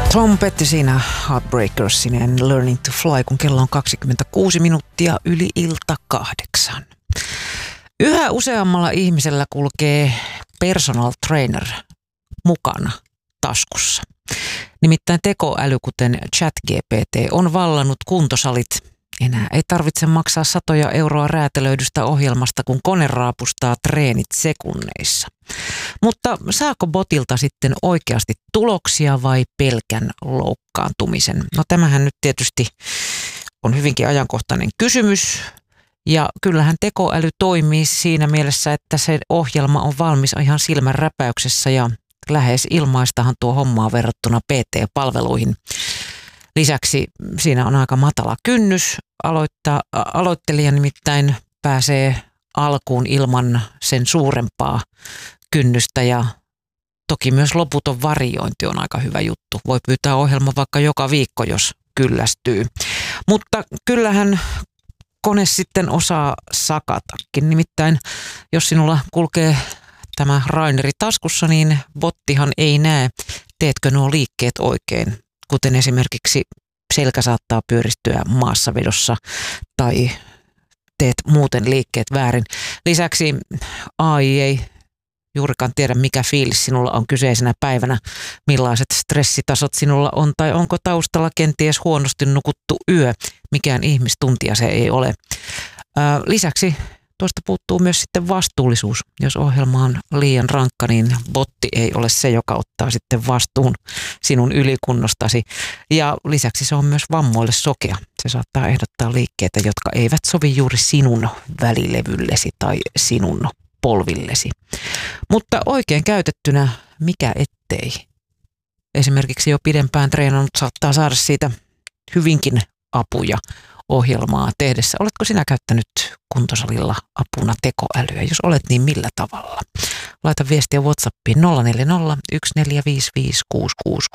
Tom Petty siinä Heartbreakersin and Learning to Fly, kun kello on 26 minuuttia yli ilta 8. Yhä useammalla ihmisellä kulkee personal trainer mukana taskussa. Nimittäin tekoäly, kuten ChatGPT, on vallannut kuntosalit. Enää ei tarvitse maksaa satoja euroa räätälöidystä ohjelmasta, kun kone raapustaa treenit sekunneissa. Mutta saako botilta sitten oikeasti tuloksia vai pelkän loukkaantumisen? No tämähän nyt tietysti on hyvinkin ajankohtainen kysymys. Ja kyllähän tekoäly toimii siinä mielessä, että se ohjelma on valmis ihan silmän räpäyksessä ja lähes ilmaistahan tuo hommaa verrattuna PT-palveluihin. Lisäksi siinä on aika matala kynnys. Aloittelija nimittäin pääsee alkuun ilman sen suurempaa kynnystä ja toki myös loputon variointi on aika hyvä juttu. Voi pyytää ohjelma vaikka joka viikko, jos kyllästyy. Mutta kyllähän kone sitten osaa sakatakin. Nimittäin jos sinulla kulkee tämä Raineri taskussa, niin bottihan ei näe, teetkö nuo liikkeet oikein. Kuten esimerkiksi selkä saattaa pyöristyä maassavedossa tai teet muuten liikkeet väärin. Lisäksi AI ei juurikaan tiedä, mikä fiilis sinulla on kyseisenä päivänä, millaiset stressitasot sinulla on tai onko taustalla kenties huonosti nukuttu yö. Mikään ihmistuntia se ei ole. Lisäksi tuosta puuttuu myös sitten vastuullisuus. Jos ohjelma on liian rankka, niin botti ei ole se, joka ottaa sitten vastuun sinun ylikunnostasi. Ja lisäksi se on myös vammoille sokea. Se saattaa ehdottaa liikkeitä, jotka eivät sovi juuri sinun välilevyllesi tai sinun polvillesi. Mutta oikein käytettynä, mikä ettei. Esimerkiksi jo pidempään treenannut saattaa saada siitä hyvinkin apuja ohjelmaa tehdessä. Oletko sinä käyttänyt kuntosalilla apuna tekoälyä? Jos olet, niin millä tavalla? Laita viestiä WhatsAppiin 040 1455 666